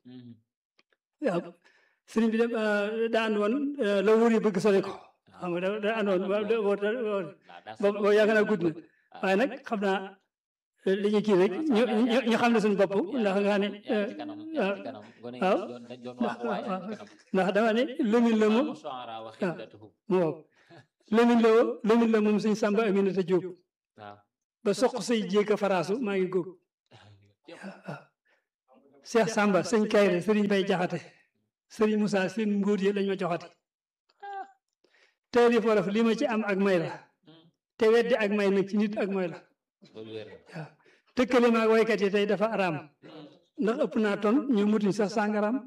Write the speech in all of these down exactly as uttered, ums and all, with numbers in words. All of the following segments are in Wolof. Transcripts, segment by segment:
waaw sëriñ bi dem daa ànd woon la wóor yi bëgg sori ko xam nga da ànd woon boobu yaakaar naa gudd na waaye nag xam naa li ñu kii rek ñu ñu xam ne suñu bopp ndax nga xam ne waaw ndax dama ne lëmin la moom waaw mu wow lëmin la woo lëmin la moom suñ Samba Aminata Diop ba soq say jéeg a faraasu maa ngi góob waaw Cheikh Samba sëñ Kayre sëriñ Bay Jaxate sëriñ Moussa seen mbóot yi lañ ma joxati taalif wolof li ma ci am ak may la te weddi ak may nag ci nit ak mooy la waaw tëkkale maag waykat yi tey dafa araam ndax ëpp naa ton ñu mutuñ sax sàngaraam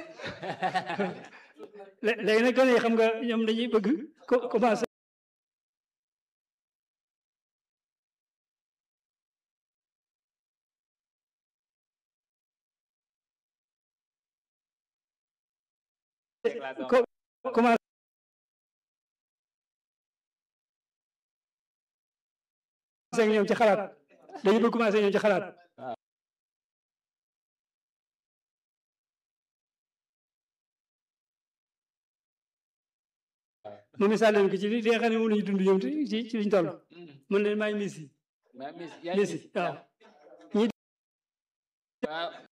léegi nag gone yi xam nga ñoom dañuy bëgg commencé commencé ñoom ci xalaat dañu bëgg commencé ñoom ci xalaat mu misaal leen ko ci li nga xam ne moom la ñu dund ñoom ci ci liñ toll mën leen maay Messi Messi waaw